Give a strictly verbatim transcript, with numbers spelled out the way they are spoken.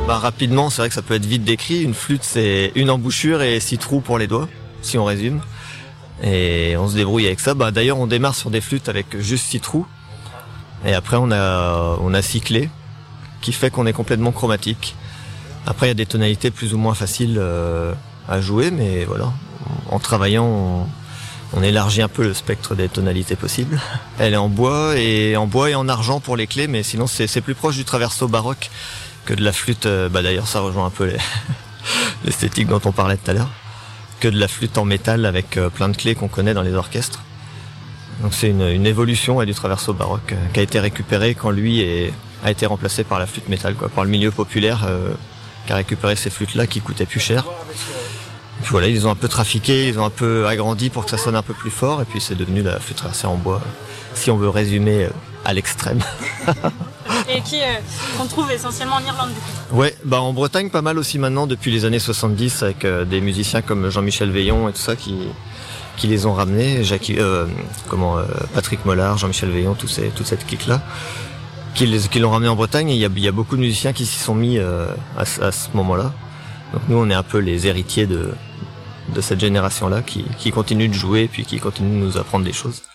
Bah, rapidement, c'est vrai que ça peut être vite décrit. Une flûte, c'est une embouchure et six trous pour les doigts, si on résume. Et on se débrouille avec ça. Bah, d'ailleurs, on démarre sur des flûtes avec juste six trous. Et après, on a, on a six clés, qui fait qu'on est complètement chromatique. Après, il y a des tonalités plus ou moins faciles euh, à jouer, mais voilà. En travaillant, on, on élargit un peu le spectre des tonalités possibles. Elle est en bois et en bois et en argent pour les clés, mais sinon c'est, c'est plus proche du traverso baroque que de la flûte. Bah d'ailleurs, ça rejoint un peu les, l'esthétique dont on parlait tout à l'heure, que de la flûte en métal avec euh, plein de clés qu'on connaît dans les orchestres. Donc c'est une, une évolution ouais, du traverso baroque euh, qui a été récupéré quand lui est, a été remplacé par la flûte métal, quoi, par le milieu populaire euh, qui a récupéré ces flûtes-là qui coûtaient plus cher. Et puis voilà, ils ont un peu trafiqué, ils ont un peu agrandi pour que ça sonne un peu plus fort, et puis c'est devenu la flûte traversée en bois, si on veut résumer euh, à l'extrême. Et qui euh, qu'on trouve essentiellement en Irlande du coup. Ouais, bah en Bretagne pas mal aussi maintenant depuis les années soixante-dix avec euh, des musiciens comme Jean-Michel Veillon et tout ça qui qui les ont ramenés, Jacques, euh, comment euh, Patrick Mollard, Jean-Michel Veillon, tous ces toute cette clique là, qui les qui l'ont ramené en Bretagne. Et il y a il y a beaucoup de musiciens qui s'y sont mis euh, à, à ce moment-là. Donc nous on est un peu les héritiers de de cette génération là qui qui continue de jouer et puis qui continue de nous apprendre des choses.